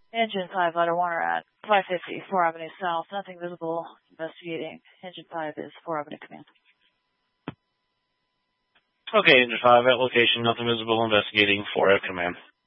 Engine 5, Letter Warner at 550, 4 Avenue South. Nothing visible. Investigating. Engine 5 is 4 Avenue Command. Okay, Engine 5 at location. Nothing visible. Investigating. 4 Ave Command.